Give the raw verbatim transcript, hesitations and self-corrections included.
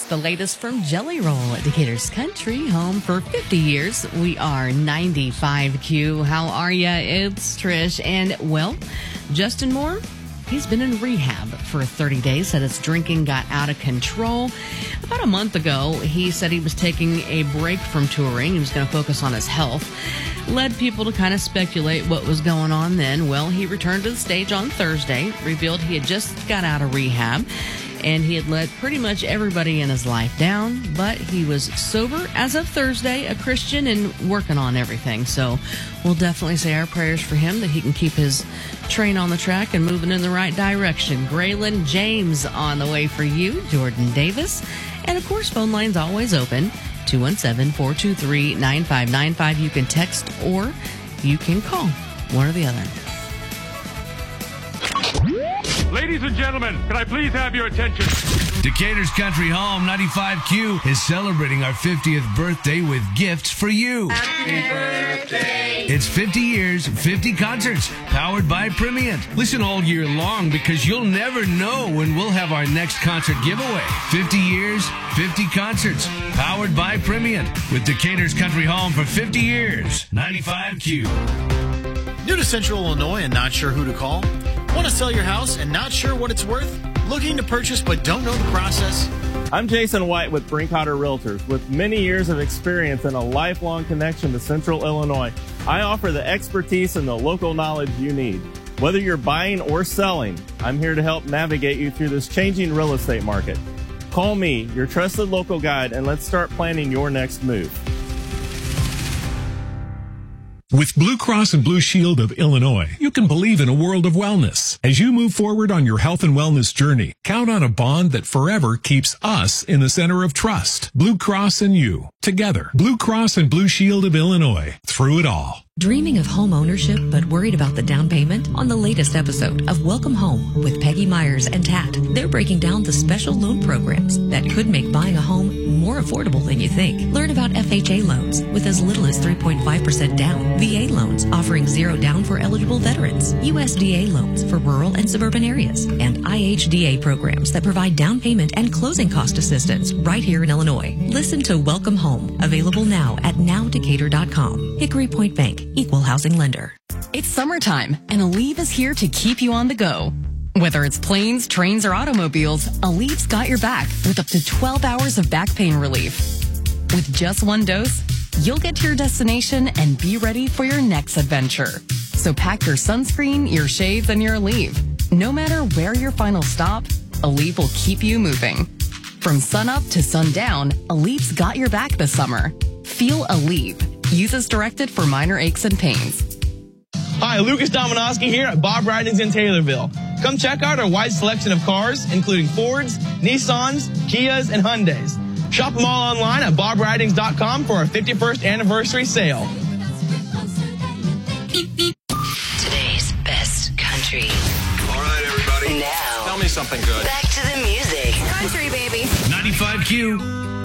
the latest from Jelly Roll at Decatur's Country, home for fifty years. We are ninety-five Q. How are ya? It's Trish. And, well, Justin Moore, he's been in rehab for thirty days. Said his drinking got out of control. About a month ago, he said he was taking a break from touring. He was going to focus on his health. Led people to kind of speculate what was going on then. Well, he returned to the stage on Thursday, revealed he had just got out of rehab, and he had let pretty much everybody in his life down, but he was sober as of Thursday, a Christian, and working on everything. So we'll definitely say our prayers for him that he can keep his train on the track and moving in the right direction. Graylin James on the way for you, Jordan Davis. And, of course, phone line's always open, two one seven, four two three, nine five nine five. You can text or you can call, one or the other. Ladies and gentlemen, can I please have your attention? Decatur's Country Home ninety-five Q is celebrating our fiftieth birthday with gifts for you. Happy birthday! It's fifty years, fifty concerts, powered by Primient. Listen all year long because you'll never know when we'll have our next concert giveaway. fifty years, fifty concerts, powered by Primient. With Decatur's Country Home for fifty years. ninety-five Q. New to Central Illinois and not sure who to call? Want to sell your house and not sure what it's worth? Looking to purchase but don't know the process? I'm Jason White with Brinkhotter Realtors. With many years of experience and a lifelong connection to Central Illinois, I offer the expertise and the local knowledge you need. Whether you're buying or selling, I'm here to help navigate you through this changing real estate market. Call me, your trusted local guide, and let's start planning your next move. With Blue Cross and Blue Shield of Illinois, you can believe in a world of wellness. As you move forward on your health and wellness journey, count on a bond that forever keeps us in the center of trust. Blue Cross and you, together. Blue Cross and Blue Shield of Illinois, through it all. Dreaming of home ownership but worried about the down payment? On the latest episode of Welcome Home with Peggy Myers and Tat, they're breaking down the special loan programs that could make buying a home more affordable than you think. Learn about F H A loans with as little as three point five percent down, V A loans offering zero down for eligible veterans, U S D A loans for rural and suburban areas, and I H D A programs that provide down payment and closing cost assistance right here in Illinois. Listen to Welcome Home, available now at now decatur dot com. Hickory Point Bank, equal housing lender. It's summertime, and Aleve is here to keep you on the go. Whether it's planes, trains, or automobiles, Aleve's got your back with up to twelve hours of back pain relief. With just one dose, you'll get to your destination and be ready for your next adventure. So pack your sunscreen, your shades, and your Aleve. No matter where your final stop, Aleve will keep you moving. From sunup to sundown, Aleve's got your back this summer. Feel Aleve. Use as directed for minor aches and pains. Hi, Lucas Dominowski here at Bob Ridings in Taylorville. Come check out our wide selection of cars, including Fords, Nissans, Kias, and Hyundais. Shop them all online at bob ridings dot com for our fifty-first anniversary sale. Today's best country. All right, everybody. Now. Tell me something good. Back to the music. Country, baby. ninety-five Q.